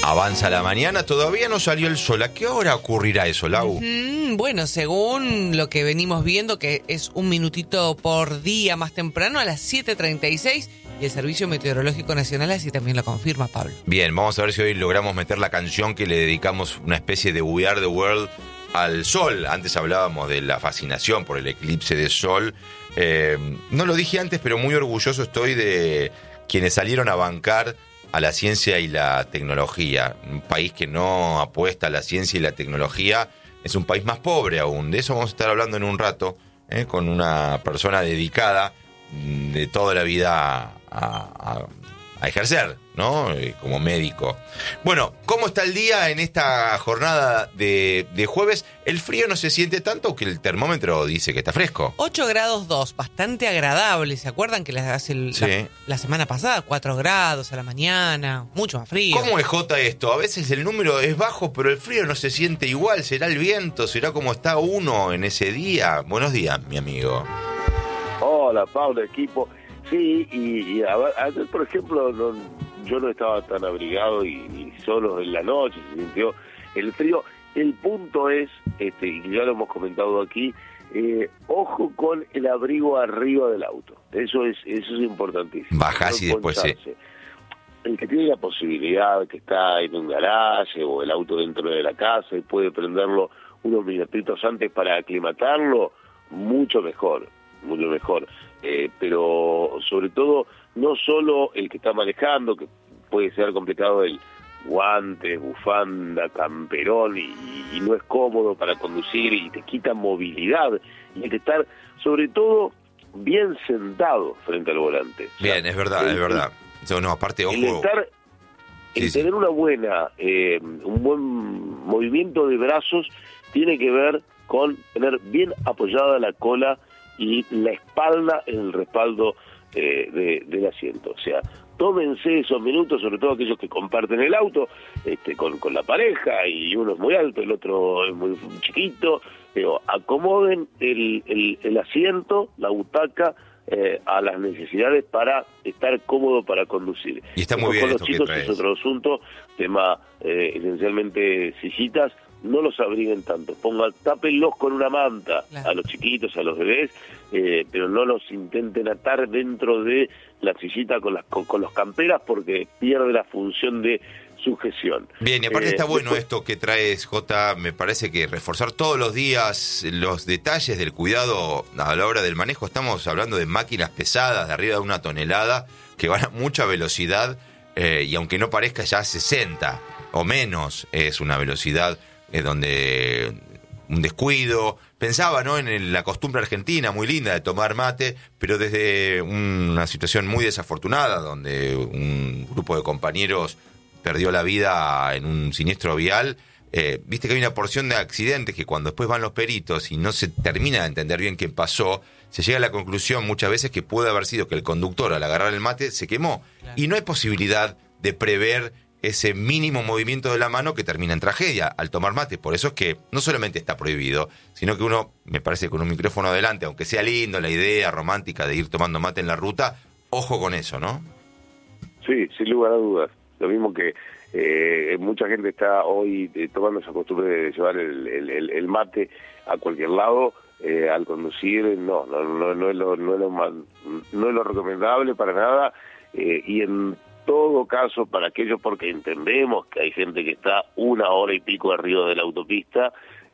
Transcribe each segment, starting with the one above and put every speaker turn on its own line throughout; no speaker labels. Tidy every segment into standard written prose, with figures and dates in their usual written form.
Avanza la mañana, todavía no salió el sol. ¿A qué hora ocurrirá eso, Lau?
Bueno, según lo que venimos viendo, que es un minutito por día más temprano, a las 7:36, y el Servicio Meteorológico Nacional así también lo confirma, Pablo.
Bien, vamos a ver si hoy logramos meter la canción que le dedicamos, una especie de We Are the World al sol. Antes hablábamos de la fascinación por el eclipse de sol. No lo dije antes, pero muy orgulloso estoy de quienes salieron a bancar a la ciencia y la tecnología. Un país que no apuesta a la ciencia y la tecnología es un país más pobre aún. De eso vamos a estar hablando en un rato, con una persona dedicada de toda la vida a ejercer, ¿no? Como médico. Bueno, ¿cómo está el día en esta jornada de jueves? El frío no se siente tanto, que el termómetro dice que está fresco.
8 grados 2, bastante agradable. ¿Se acuerdan que la semana pasada? 4 grados a la mañana, mucho más frío.
¿Cómo es, Jota, esto? A veces el número es bajo, pero el frío no se siente igual. ¿Será el viento? ¿Será como está uno en ese día? Buenos días, mi amigo.
Hola, Pablo, equipo. Sí, y ayer, por ejemplo, yo no estaba tan abrigado y solo en la noche se sintió el frío. El punto es, y ya lo hemos comentado aquí, ojo con el abrigo arriba del auto. Eso es importantísimo.
Bajás y después sí.
El que tiene la posibilidad, que está en un garaje o el auto dentro de la casa y puede prenderlo unos minutitos antes para aclimatarlo, mucho mejor. Pero sobre todo, no solo el que está manejando, que puede ser complicado el guante, bufanda, camperón y no es cómodo para conducir y te quita movilidad, y el que estar sobre todo bien sentado frente al volante.
Bien, es verdad. No, aparte, ojo.
Tener una buena, un buen movimiento de brazos tiene que ver con tener bien apoyada la cola y la espalda en el respaldo del asiento. O sea, tómense esos minutos, sobre todo aquellos que comparten el auto con la pareja, y uno es muy alto, el otro es muy chiquito, pero acomoden el asiento, la butaca, a las necesidades para estar cómodo para conducir.
Y está muy bien
con los
esto
chicos
que traes.
Es otro asunto, tema esencialmente sillitas. No los abriguen tanto, tápenlos con una manta, claro, a los chiquitos, a los bebés, pero no los intenten atar dentro de la sillita con los camperas, porque pierde la función de sujeción.
Bien, y aparte está bueno esto que traes, Jota. Me parece que reforzar todos los días los detalles del cuidado a la hora del manejo. Estamos hablando de máquinas pesadas de arriba de 1 tonelada que van a mucha velocidad, y aunque no parezca, ya 60 o menos es una velocidad donde un descuido. Pensaba, ¿no?, en la costumbre argentina muy linda de tomar mate, pero desde una situación muy desafortunada, donde un grupo de compañeros perdió la vida en un siniestro vial. Viste que hay una porción de accidentes que cuando después van los peritos y no se termina de entender bien qué pasó, se llega a la conclusión muchas veces que puede haber sido que el conductor, al agarrar el mate, se quemó. Claro. Y no hay posibilidad de prever ese mínimo movimiento de la mano que termina en tragedia al tomar mate. Por eso es que no solamente está prohibido, sino que uno, me parece, con un micrófono adelante, aunque sea lindo la idea romántica de ir tomando mate en la ruta, ojo con eso, ¿no? Sí,
sin lugar a dudas. Lo mismo que mucha gente está hoy tomando esa costumbre de llevar el mate a cualquier lado, al conducir. No es lo recomendable para nada, y en todo caso, para aquellos, porque entendemos que hay gente que está 1 hora y pico arriba de la autopista,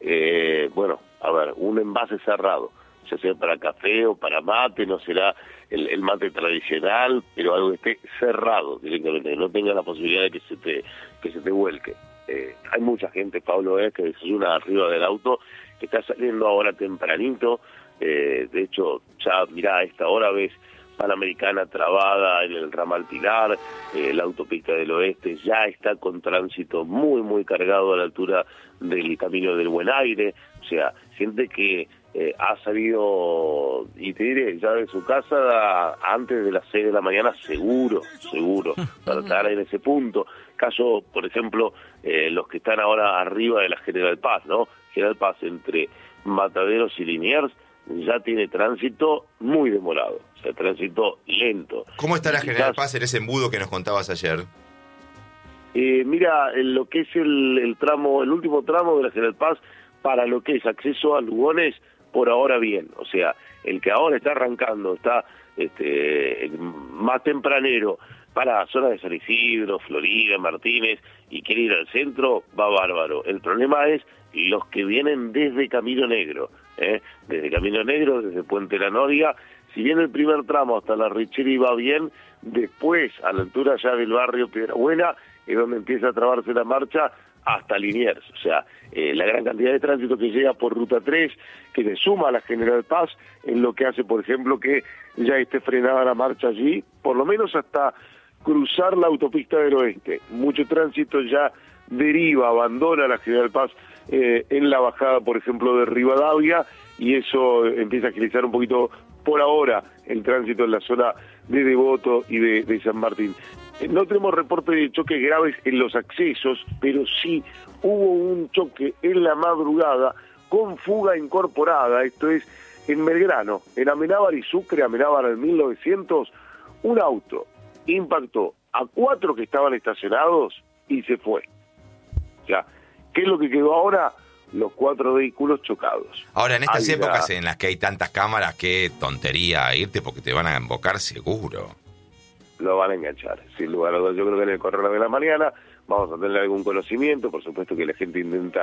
un envase cerrado, ya sea para café o para mate, no será el mate tradicional, pero algo que esté cerrado directamente, que no tenga la posibilidad de que se te vuelque. Hay mucha gente, Pablo, que desayuna arriba del auto, que está saliendo ahora tempranito. De hecho, ya mirá, a esta hora ves Panamericana trabada en el ramal Pilar, la autopista del oeste ya está con tránsito muy, muy cargado a la altura del Camino del Buen Aire. O sea, gente que ha salido, y te diré, ya de su casa antes de las 6 de la mañana, seguro, para estar en ese punto. Caso, por ejemplo, los que están ahora arriba de la General Paz, ¿no? General Paz entre Mataderos y Liniers ya tiene tránsito muy demorado, o sea, tránsito lento.
¿Cómo está la General Paz en ese embudo que nos contabas ayer?
Mira, en lo que es el último tramo de la General Paz, para lo que es acceso a Lugones, por ahora bien. O sea, el que ahora está arrancando, está más tempranero para zonas de San Isidro, Florida, Martínez, y quiere ir al centro, va bárbaro. El problema es los que vienen desde Camino Negro, desde Camino Negro, desde Puente La Noria. Si bien el primer tramo hasta la Richeri va bien, después, a la altura ya del barrio Piedrabuena, es donde empieza a trabarse la marcha hasta Liniers. O sea, la gran cantidad de tránsito que llega por Ruta 3, que le suma a la General Paz, en lo que hace, por ejemplo, que ya esté frenada la marcha allí, por lo menos hasta cruzar la autopista del oeste. Mucho tránsito ya deriva, abandona la General Paz en la bajada, por ejemplo, de Rivadavia, y eso empieza a agilizar un poquito por ahora el tránsito en la zona de Devoto y de San Martín. No tenemos reporte de choques graves en los accesos, pero sí hubo un choque en la madrugada con fuga incorporada. Esto es en Belgrano, en Amenábar y Sucre, Amenábar en 1900, un auto impactó a 4 que estaban estacionados y se fue. Ya, ¿qué es lo que quedó ahora? Los 4 vehículos chocados.
Ahora, en estas épocas en las que hay tantas cámaras, qué tontería irte porque te van a embocar seguro.
Lo van a enganchar, sin lugar a dudas. Yo creo que en el correo de la mañana vamos a tener algún conocimiento. Por supuesto que la gente intenta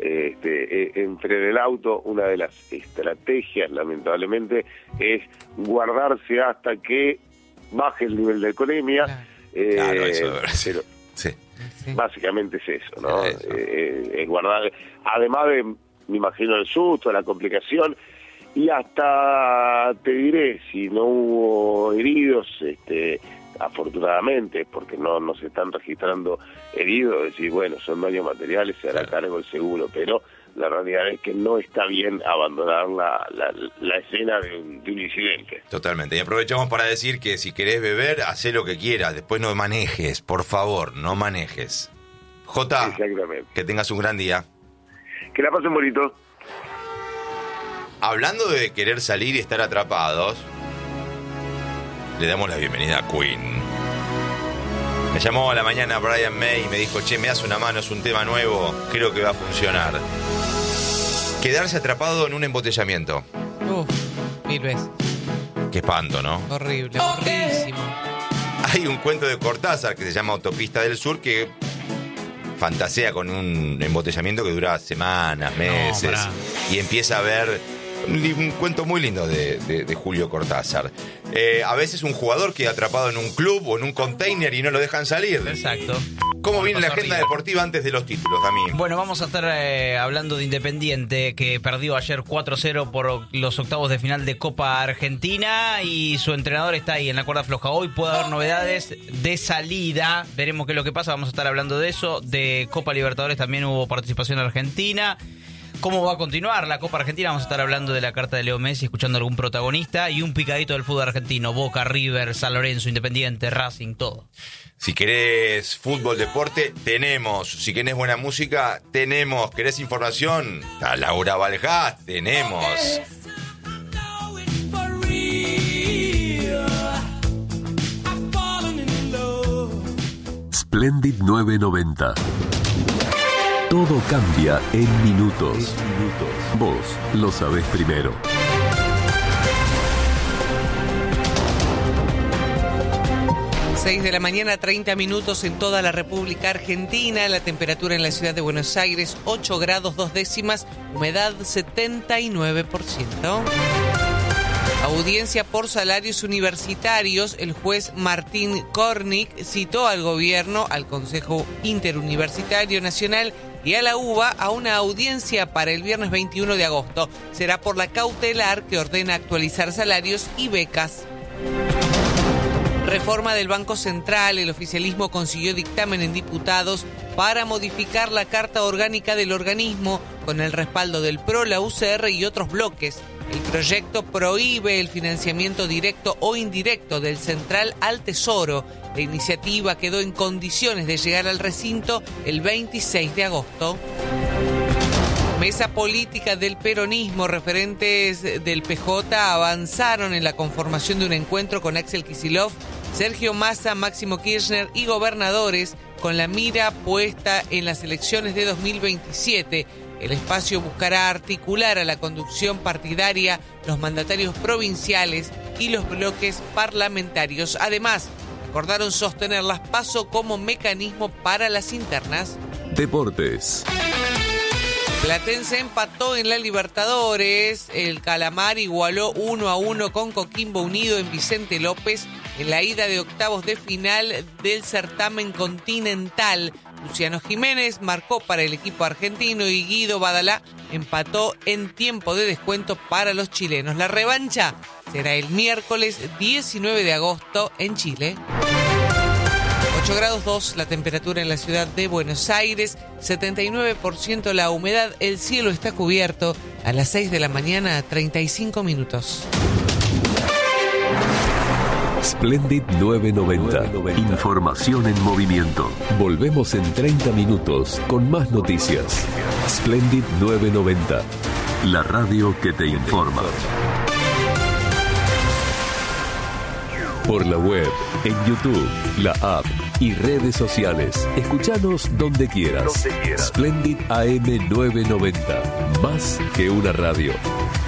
enfrenar el auto. Una de las estrategias, lamentablemente, es guardarse hasta que baje el nivel de alcoholemia.
Claro, eso
pero
sí.
Básicamente es eso, ¿no? Es guardar, además de, me imagino, el susto, la complicación, y hasta, te diré, si no hubo heridos, afortunadamente, porque no se están registrando heridos, decir, bueno, son daños materiales, se hará cargo el seguro, pero la realidad es que no está bien abandonar la escena de un incidente.
Totalmente. Y aprovechamos para decir que si querés beber, hacé lo que quieras, después no manejes, por favor, no manejes. Jota,
exactamente.
Que tengas un gran día.
Que la pasen bonito.
Hablando de querer salir y estar atrapados, le damos la bienvenida a Queen. Me llamó a la mañana Brian May y me dijo, che, me das una mano, es un tema nuevo, creo que va a funcionar. Quedarse atrapado en un embotellamiento.
1000 veces.
Qué espanto, ¿no?
Horrible, horriblísimo.
Hay un cuento de Cortázar que se llama Autopista del Sur que fantasea con un embotellamiento que dura semanas, meses, y empieza a ver un cuento muy lindo de Julio Cortázar. A veces un jugador queda atrapado en un club o en un container y no lo dejan salir.
Exacto.
¿Cómo viene la agenda deportiva antes de los títulos, Dami?
Bueno, vamos a estar hablando de Independiente, que perdió ayer 4-0 por los octavos de final de Copa Argentina y su entrenador está ahí en la cuerda floja. Hoy puede haber novedades de salida, veremos qué es lo que pasa, vamos a estar hablando de eso. De Copa Libertadores también hubo participación argentina. ¿Cómo va a continuar la Copa Argentina? Vamos a estar hablando de la carta de Leo Messi, escuchando a algún protagonista y un picadito del fútbol argentino. Boca, River, San Lorenzo, Independiente, Racing, todo.
Si querés fútbol, deporte, tenemos. Si querés buena música, tenemos. ¿Querés información? A Laura Valgás, tenemos.
Splendid 990. Todo cambia en minutos. Vos lo sabés primero.
Seis de la mañana, 30 minutos en toda la República Argentina. La temperatura en la ciudad de Buenos Aires, 8 grados 2 décimas, humedad 79%. Audiencia por salarios universitarios. El juez Martín Kornick citó al gobierno, al Consejo Interuniversitario Nacional y a la UBA a una audiencia para el viernes 21 de agosto. Será por la cautelar que ordena actualizar salarios y becas. Reforma del Banco Central. El oficialismo consiguió dictamen en diputados para modificar la carta orgánica del organismo con el respaldo del PRO, la UCR y otros bloques. El proyecto prohíbe el financiamiento directo o indirecto del Central al Tesoro. La iniciativa quedó en condiciones de llegar al recinto el 26 de agosto. Mesa política del peronismo. Referentes del PJ avanzaron en la conformación de un encuentro con Axel Kicillof, Sergio Massa, Máximo Kirchner y gobernadores con la mira puesta en las elecciones de 2027. El espacio buscará articular a la conducción partidaria, los mandatarios provinciales y los bloques parlamentarios. Además, acordaron sostener las PASO como mecanismo para las internas.
Deportes.
Platense empató en la Libertadores. El Calamar igualó 1-1 con Coquimbo Unido en Vicente López en la ida de octavos de final del certamen continental. Luciano Jiménez marcó para el equipo argentino y Guido Badalá empató en tiempo de descuento para los chilenos. La revancha será el miércoles 19 de agosto en Chile. 8 grados 2 la temperatura en la ciudad de Buenos Aires, 79% la humedad, el cielo está cubierto. A las 6 de la mañana, 35 minutos.
Splendid 990. Información en movimiento. Volvemos en 30 minutos con más noticias. Splendid 990. La radio que te informa. Por la web, en YouTube, la app y redes sociales. Escuchanos donde quieras. Splendid AM 990. Más que una radio.